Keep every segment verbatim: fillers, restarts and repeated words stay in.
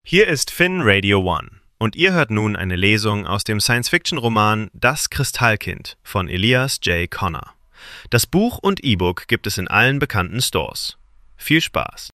Hier ist Finn Radio One und ihr hört nun eine Lesung aus dem Science-Fiction-Roman Das Kristallkind von Elias J. Connor. Das Buch und E-Book gibt es in allen bekannten Stores. Viel Spaß!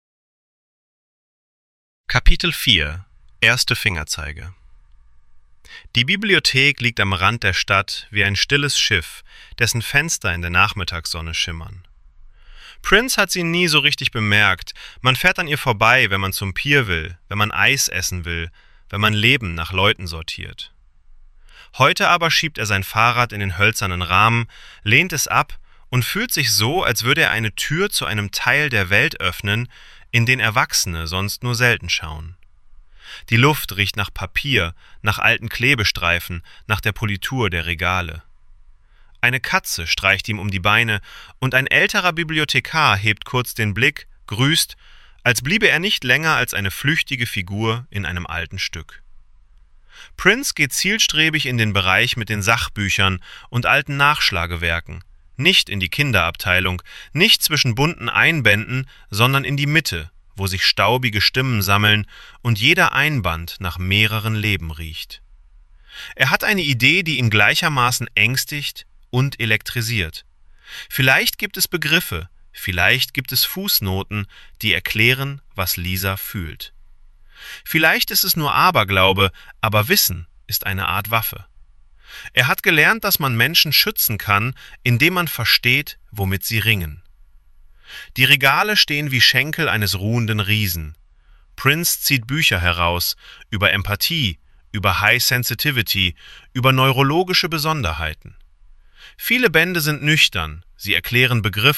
Kapitel vier – Erste Fingerzeige. Die Bibliothek liegt am Rand der Stadt wie ein stilles Schiff, dessen Fenster in der Nachmittagssonne schimmern. Prince hat sie nie so richtig bemerkt. Man fährt an ihr vorbei, wenn man zum Pier will, wenn man Eis essen will, wenn man Leben nach Leuten sortiert. Heute aber schiebt er sein Fahrrad in den hölzernen Rahmen, lehnt es ab und fühlt sich so, als würde er eine Tür zu einem Teil der Welt öffnen, in den Erwachsene sonst nur selten schauen. Die Luft riecht nach Papier, nach alten Klebestreifen, nach der Politur der Regale. Eine Katze streicht ihm um die Beine und ein älterer Bibliothekar hebt kurz den Blick, grüßt, als bliebe er nicht länger als eine flüchtige Figur in einem alten Stück. Prince geht zielstrebig in den Bereich mit den Sachbüchern und alten Nachschlagewerken, nicht in die Kinderabteilung, nicht zwischen bunten Einbänden, sondern in die Mitte, wo sich staubige Stimmen sammeln und jeder Einband nach mehreren Leben riecht. Er hat eine Idee, die ihn gleichermaßen ängstigt und elektrisiert. Vielleicht gibt es Begriffe, vielleicht gibt es Fußnoten, die erklären, was Lisa fühlt. Vielleicht ist es nur Aberglaube, aber Wissen ist eine Art Waffe. Er hat gelernt, dass man Menschen schützen kann, indem man versteht, womit sie ringen. Die Regale stehen wie Schenkel eines ruhenden Riesen. Prince zieht Bücher heraus über Empathie, über High Sensitivity, über neurologische Besonderheiten. Viele Bände sind nüchtern, sie erklären Begriffe,